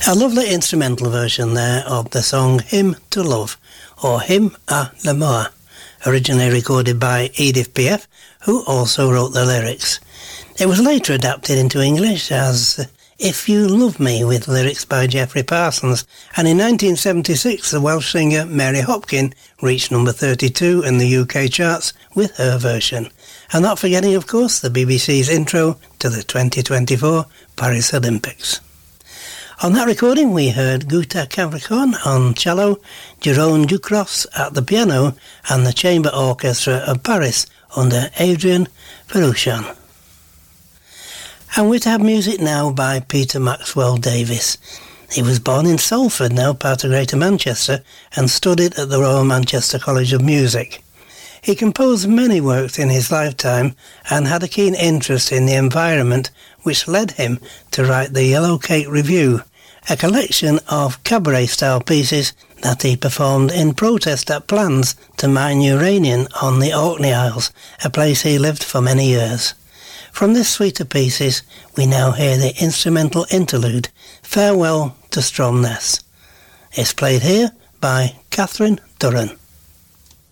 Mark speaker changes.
Speaker 1: A lovely instrumental version there of the song Hymn to Love, or Hymn à l'amour, originally recorded by Edith Piaf, who also wrote the lyrics. It was later adapted into English as If You Love Me, with lyrics by Geoffrey Parsons, and in 1976 the Welsh singer Mary Hopkin reached number 32 in the UK charts with her version. And not forgetting, of course, the BBC's intro to the 2024 Paris Olympics. On that recording we heard Guta Capricorn on cello, Jérôme Ducros at the piano, and the Chamber Orchestra of Paris under Adrian Ferruchan. And we're to have music now by Peter Maxwell Davies. He was born in Salford, now part of Greater Manchester, and studied at the Royal Manchester College of Music. He composed many works in his lifetime and had a keen interest in the environment, which led him to write the Yellow Cake Review, a collection of cabaret-style pieces that he performed in protest at plans to mine uranium on the Orkney Isles, a place he lived for many years. From this suite of pieces, we now hear the instrumental interlude, Farewell to Stromness. It's played here by Catherine Durran.